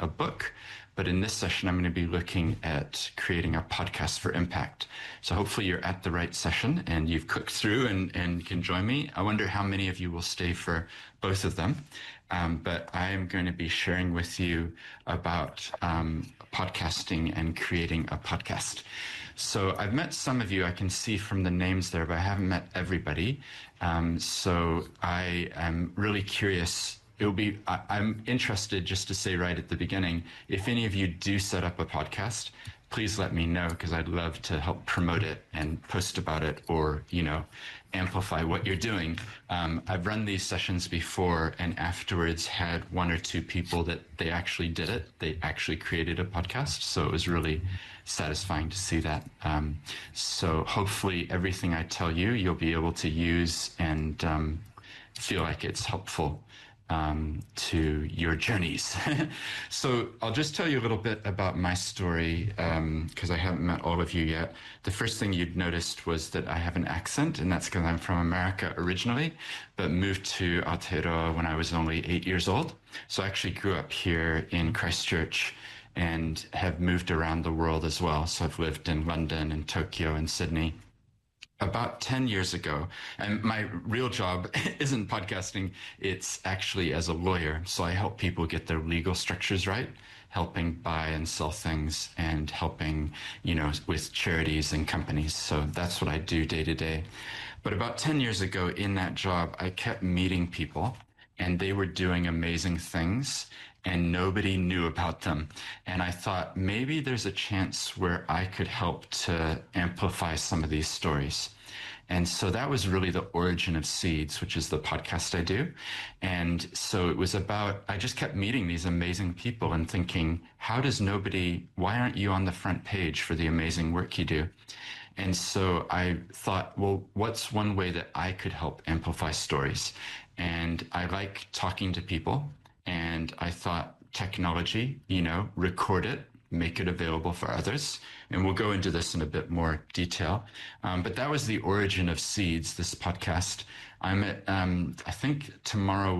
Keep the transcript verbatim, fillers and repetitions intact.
a book. But in this session, I'm going to be looking at creating a podcast for impact. So hopefully you're at the right session and you've clicked through and, and can join me. I wonder how many of you will stay for both of them. Um, but I am going to be sharing with you about um, podcasting and creating a podcast. So I've met some of you, I can see from the names there, but I haven't met everybody. Um, so I am really curious. It'll be, I, I'm interested, just to say right at the beginning, if any of you do set up a podcast, please let me know, because I'd love to help promote it and post about it, or, you know, amplify what you're doing. Um, I've run these sessions before and afterwards had one or two people that they actually did it. They actually created a podcast. So it was really satisfying to see that. Um, so hopefully everything I tell you, you'll be able to use and um, feel like it's helpful um, to your journeys. So I'll just tell you a little bit about my story, um, because I haven't met all of you yet. The first thing you'd noticed was that I have an accent, and that's because I'm from America originally, but moved to Aotearoa when I was only eight years old. So I actually grew up here in Christchurch and have moved around the world as well. So I've lived in London and Tokyo and Sydney. About ten years ago, and my real job isn't podcasting, it's actually as a lawyer. So I help people get their legal structures right, helping buy and sell things, and helping, you know, with charities and companies. So that's what I do day to day. But about ten years ago in that job, I kept meeting people and they were doing amazing things and nobody knew about them. And I thought maybe there's a chance where I could help to amplify some of these stories. And so that was really the origin of Seeds, which is the podcast I do. And so it was about, I just kept meeting these amazing people and thinking, how does nobody, why aren't you on the front page for the amazing work you do? And so I thought, well, what's one way that I could help amplify stories? And I like talking to people. And I thought technology, you know, record it, make it available for others. And we'll go into this in a bit more detail. Um, but that was the origin of Seeds, this podcast. I'm at, um, I think tomorrow